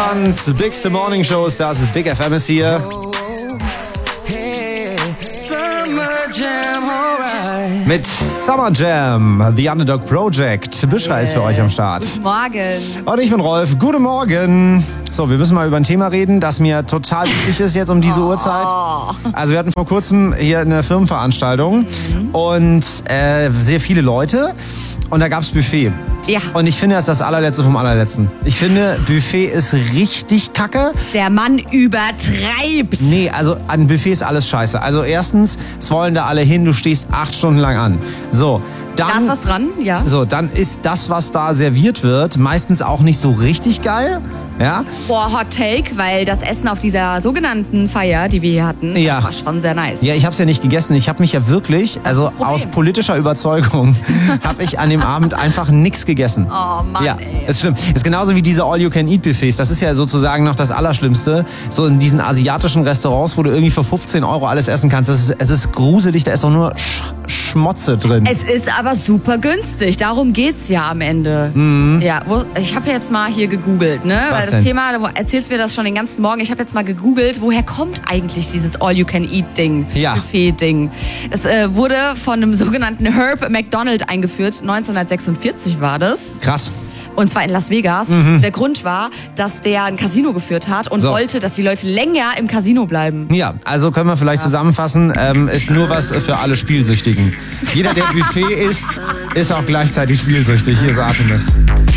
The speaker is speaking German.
Deutschlands bigste Morning Show ist das. Big FM ist hier. Mit Summer Jam, The Underdog Project. Büschra ist für euch am Start. Guten Morgen. Und ich bin Rolf. Guten Morgen. So, wir müssen mal über ein Thema reden, das mir total wichtig ist jetzt um diese Uhrzeit. Also wir hatten vor kurzem hier eine Firmenveranstaltung und sehr viele Leute und da gab's Buffet. Ja. Und ich finde, das ist das allerletzte vom allerletzten. Ich finde, Buffet ist richtig kacke. Der Mann übertreibt. Nee, also an Buffet ist alles scheiße. Also erstens, es wollen da alle hin, du stehst 8 Stunden lang an. So, dann... Da ist was dran, ja. So, dann ist das, was da serviert wird, meistens auch nicht so richtig geil. Ja? Boah, Hot Take, weil das Essen auf dieser sogenannten Feier, die wir hier hatten, Ja. das war schon sehr nice. Ja, ich habe es ja nicht gegessen. Ich habe mich ja wirklich, also aus politischer Überzeugung, habe ich an dem Abend einfach nichts gegessen. Oh Mann, ja, ey. ist schlimm. Ist genauso wie diese All-You-Can-Eat-Buffets. Das ist ja sozusagen noch das Allerschlimmste. So in diesen asiatischen Restaurants, wo du irgendwie für 15 € alles essen kannst. Es ist gruselig, da ist doch nur Schmotze drin. Es ist aber super günstig, darum geht's ja am Ende. Ja, ich habe jetzt mal hier gegoogelt, ne? Was Weil denn? das Thema, du erzählst mir das schon den ganzen Morgen. Ich habe jetzt mal gegoogelt, woher kommt eigentlich dieses All-You-Can-Eat-Ding, Ja. Buffet-Ding. Es wurde von einem sogenannten Herb McDonald eingeführt. 1946 war das. Krass. Und zwar in Las Vegas. Der Grund war, dass der ein Casino geführt hat und So. wollte, dass die Leute länger im Casino bleiben. Ja, also können wir vielleicht zusammenfassen, ist nur was für alle Spielsüchtigen. Jeder, der Buffet isst, ist auch gleichzeitig spielsüchtig. Hier ist Artemis.